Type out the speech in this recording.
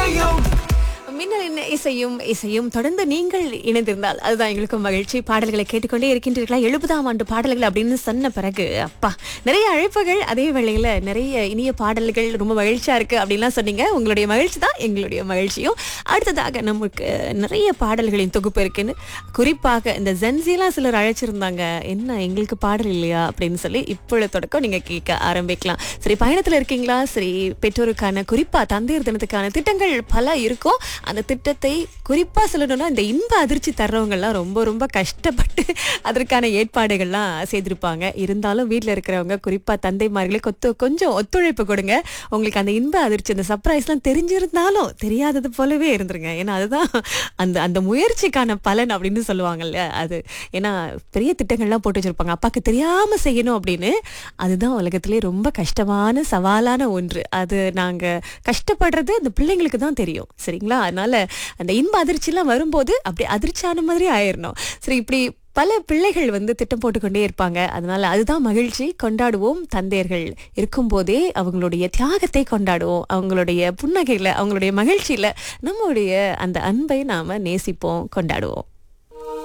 மின்னலின் இசையும் இசையும் தொடர்ந்து நீங்கள் இணைந்திருந்தால் அதுதான் எங்களுக்கு மகிழ்ச்சி. பாடல்களை கேட்டுக்கொண்டே இருக்கின்றீர்களா? 70ஆம் ஆண்டு பாடல்கள் அப்படின்னு சொன்ன பிறகு அப்பா நிறைய அழைப்புகள், அதே வேளையில நிறைய இனிய பாடல்கள், ரொம்ப மகிழ்ச்சியா இருக்கு அப்படின்லாம் சொன்னீங்க. உங்களுடைய மகிழ்ச்சி தான் எங்களுடைய மகிழ்ச்சியும். அடுத்ததாக நமக்கு நிறைய பாடல்களின் தொகுப்பு இருக்குன்னு, குறிப்பாக இந்த ஜென்சிலாம் சிலர் அழைச்சிருந்தாங்க, என்ன எங்களுக்கு பாடல் இல்லையா அப்படின்னு சொல்லி. இப்பொழுது தொடக்கம் நீங்க கேட்க ஆரம்பிக்கலாம். சரி, பயணத்துல இருக்கீங்களா? சரி, பெற்றோருக்கான குறிப்பா தந்தையர் தினத்துக்கான திட்டங்கள் பல இருக்கும். அந்த திட்டத்தை குறிப்பா சொல்லணும்னா இந்த இன்ப அதிர்ச்சி தர்றவங்கலாம் ரொம்ப ரொம்ப கஷ்டப்பட்டு அதற்கான ஏற்பாடுகள்லாம் செய்திருப்பாங்க. இருந்தாலும் வீட்டில் இருக்கிறவங்க குறிப்பா தந்தைமார்களே கொஞ்சம் ஒத்துழைப்பு கொடுங்க. உங்களுக்கு அந்த இன்ப அதிர்ச்சி, அந்த சர்ப்ரைஸ்லாம் தெரிஞ்சிருந்தாலும் தெரியாதது போலவே இருந்துருங்க. ஏன்னா அதுதான் அந்த அந்த முயற்சிக்கான பலன் அப்படின்னு சொல்லுவாங்கல்ல. அது ஏன்னா பெரிய திட்டங்கள்லாம் போட்டு வச்சிருப்பாங்க, அப்பாவுக்கு தெரியாம செய்யணும் அப்படின்னு. அதுதான் உலகத்திலே ரொம்ப கஷ்டமான சவாலான ஒன்று. அது நாங்க கஷ்டப்படுறது அந்த பிள்ளைங்களுக்கு தான் தெரியும், சரிங்களா? அதனால அந்த இன்ப அதிர்ச்சிலாம் வரும்போது அப்படி அதிர்ச்சியான மாதிரி ஆயிரணும். சரி, இப்படி பல பிள்ளைகள் திட்டம் போட்டுக்கொண்டே இருப்பாங்க. அதனால அதுதான் மகிழ்ச்சி. கொண்டாடுவோம். தந்தையர்கள் இருக்கும்போதே அவங்களுடைய தியாகத்தை கொண்டாடுவோம். அவங்களுடைய புன்னகையில, அவங்களுடைய மகிழ்ச்சியில நம்முடைய அந்த அன்பை நாம நேசிப்போம், கொண்டாடுவோம்.